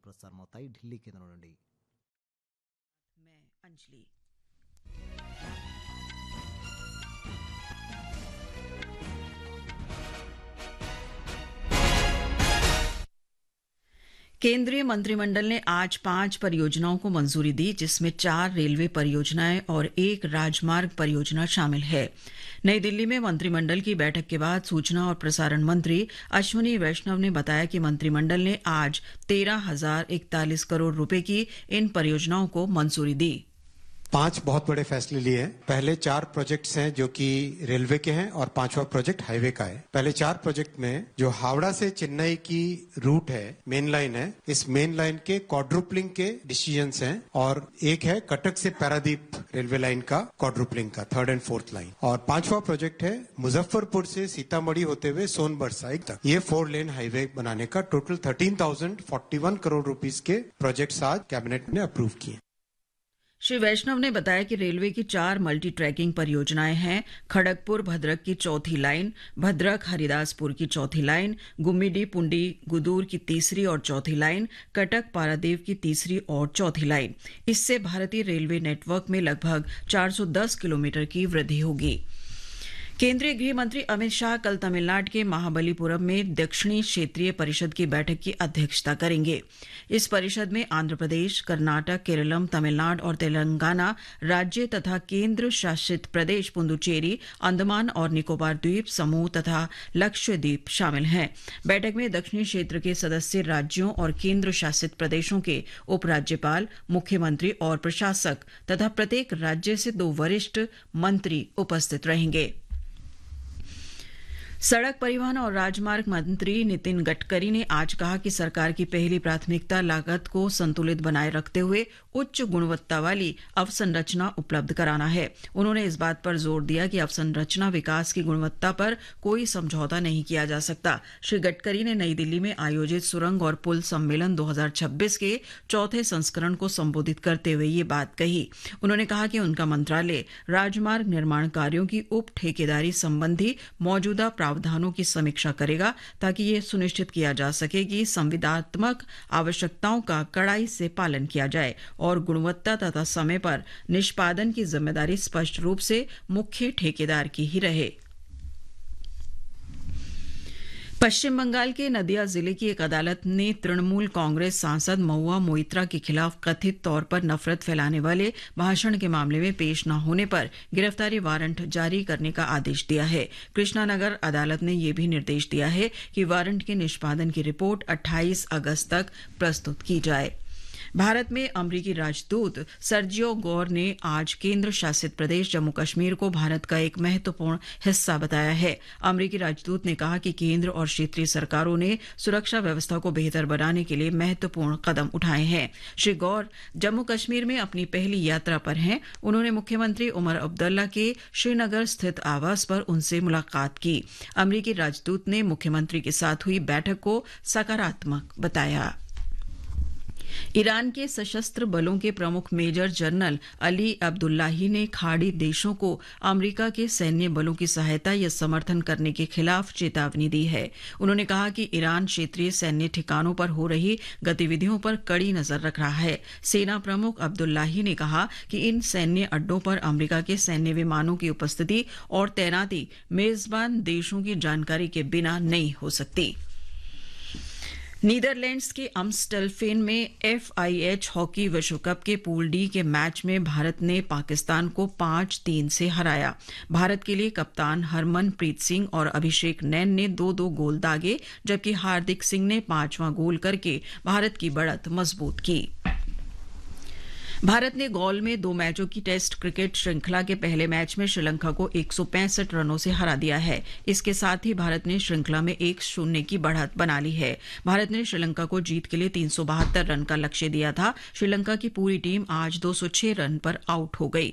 ప్రసారమవుతాయి ఢిల్లీ కేంద్రం నుండి. मैं अंजलि। केंद्रीय मंत्रिमंडल ने आज 5 परियोजनाओं को मंजूरी दी, जिसमें 4 रेलवे परियोजनाएं और 1 राजमार्ग परियोजना शामिल है। नई दिल्ली में मंत्रिमंडल की बैठक के बाद सूचना और प्रसारण मंत्री अश्विनी वैष्णव ने बताया कि मंत्रिमंडल ने आज 13,041 करोड़ रुपए की इन परियोजनाओं को मंजूरी दी। 5 बहुत बड़े फैसले लिए हैं। पहले 4 प्रोजेक्ट्स हैं जो कि रेलवे के हैं और 5वां प्रोजेक्ट हाईवे का है। पहले 4 प्रोजेक्ट में जो हावड़ा से चेन्नई की रूट है, मेन लाइन है, इस मेन लाइन के क्वाड्रुपलिंग के डिसीजंस हैं और एक है कटक से पारादीप रेलवे लाइन का क्वाड्रुपलिंग का 3rd and 4th लाइन। और 5वां प्रोजेक्ट है मुजफ्फरपुर से सीतामढ़ी होते हुए सोनभद्र साइड तक ये 4 लेन हाईवे बनाने का टोटल 13,041 करोड़ रुपीस के प्रोजेक्ट्स आज कैबिनेट ने अप्रूव किए। श्री वैष्णव ने बताया कि रेलवे की 4 मल्टी ट्रैकिंग परियोजनाएं हैं। खड़गपुर भद्रक की 4थी लाइन, भद्रक हरिदासपुर की 4थी लाइन, गुम्मीडी पुंडी गुदूर की 3री और 4थी लाइन, कटक पारादीप की 3री और 4थी लाइन। इससे भारतीय रेलवे नेटवर्क में लगभग 410 किलोमीटर की वृद्धि होगी। केंद्रीय गृह मंत्री अमित शाह कल तमिलनाडु के महाबलीपुरम में दक्षिणी क्षेत्रीय परिषद की बैठक की अध्यक्षता करेंगे। इस परिषद में आंध्र प्रदेश, कर्नाटक, केरलम, तमिलनाडु और तेलंगाना राज्य तथा केंद्र शासित प्रदेश पुदुचेरी, अंडमान और निकोबार द्वीप समूह तथा लक्षद्वीप शामिल हैं। बैठक में दक्षिणी क्षेत्र के सदस्य राज्यों और केंद्र शासित प्रदेशों के उपराज्यपाल, मुख्यमंत्री और प्रशासक तथा प्रत्येक राज्य से 2 वरिष्ठ मंत्री उपस्थित रहेंगे। सड़क परिवहन और राजमार्ग मंत्री नितिन गडकरी ने आज कहा कि सरकार की पहली प्राथमिकता लागत को संतुलित बनाए रखते हुए उच्च गुणवत्ता वाली अवसंरचना उपलब्ध कराना है। उन्होंने इस बात पर जोर दिया कि अवसंरचना विकास की गुणवत्ता पर कोई समझौता नहीं किया जा सकता। श्री गडकरी ने नई दिल्ली में आयोजित सुरंग और पुल सम्मेलन 2026 के 4थे संस्करण को संबोधित करते हुए ये बात कही। उन्होंने कहा कि उनका मंत्रालय राजमार्ग निर्माण कार्यों की उप ठेकेदारी संबंधी मौजूदा प्रावधानों की समीक्षा करेगा, ताकि ये सुनिश्चित किया जा सके कि संविदात्मक आवश्यकताओं का कड़ाई से पालन किया जाए और गुणवत्ता तथा समय पर निष्पादन की जिम्मेदारी स्पष्ट रूप से मुख्य ठेकेदार की ही रहे। पश्चिम बंगाल के नदिया जिले की एक अदालत ने तृणमूल कांग्रेस सांसद महुआ मोइत्रा के खिलाफ कथित तौर पर नफरत फैलाने वाले भाषण के मामले में पेश न होने पर गिरफ्तारी वारंट जारी करने का आदेश दिया है। कृष्णानगर अदालत ने यह भी निर्देश दिया है कि वारंट के निष्पादन की रिपोर्ट 28 अगस्त तक प्रस्तुत की जाए। भारत में अमरीकी राजदूत सर्जियो गौर ने आज केंद्र शासित प्रदेश जम्मू कश्मीर को भारत का एक महत्वपूर्ण हिस्सा बताया है। अमरीकी राजदूत ने कहा कि केंद्र और क्षेत्रीय सरकारों ने सुरक्षा व्यवस्था को बेहतर बनाने के लिए महत्वपूर्ण कदम उठाए हैं। श्री गौर जम्मू कश्मीर में अपनी पहली यात्रा पर हैं। उन्होंने मुख्यमंत्री उमर अब्दुल्ला के श्रीनगर स्थित आवास पर उनसे मुलाकात की। अमरीकी राजदूत ने मुख्यमंत्री के साथ हुई बैठक को सकारात्मक बताया। ईरान के सशस्त्र बलों के प्रमुख मेजर जनरल अली अब्दुल्लाही ने खाड़ी देशों को अमेरिका के सैन्य बलों की सहायता या समर्थन करने के खिलाफ चेतावनी दी है। उन्होंने कहा कि ईरान क्षेत्रीय सैन्य ठिकानों पर हो रही गतिविधियों पर कड़ी नजर रख रहा है। सेना प्रमुख अब्दुल्लाही ने कहा कि इन सैन्य अड्डों पर अमेरिका के सैन्य विमानों की उपस्थिति और तैनाती मेजबान देशों की जानकारी के बिना नहीं हो सकती। नीदरलैंड्स के अम्स्टेल्फेन में FIH हॉकी विश्व कप के पूल डी के मैच में भारत ने पाकिस्तान को 5-3 से हराया। भारत के लिए कप्तान हरमनप्रीत सिंह और अभिषेक नैन ने 2-2 गोल दागे, जबकि हार्दिक सिंह ने 5वां गोल करके भारत की बढ़त मजबूत की। भारत ने गौल में 2 मैचों की टेस्ट क्रिकेट श्रृंखला के पहले मैच में श्रीलंका को 165 रनों से हरा दिया है। इसके साथ ही भारत ने श्रृंखला में 1-0 की बढ़त बना ली है। भारत ने श्रीलंका को जीत के लिए 372 रन का लक्ष्य दिया था। श्रीलंका की पूरी टीम आज 206 रन पर आउट हो गई।